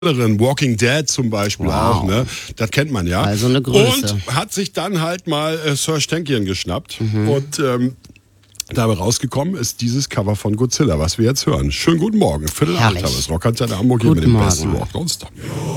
Walking Dead zum Beispiel auch, ne? Das kennt man ja. Also eine Größe. Und hat sich dann halt mal Serj Tankian geschnappt und dabei rausgekommen ist dieses Cover von Godzilla, was wir jetzt hören. Schönen guten Morgen, 7:45 haben wir es. Rockantenne Hamburg hier mit dem besten Rock nonstop.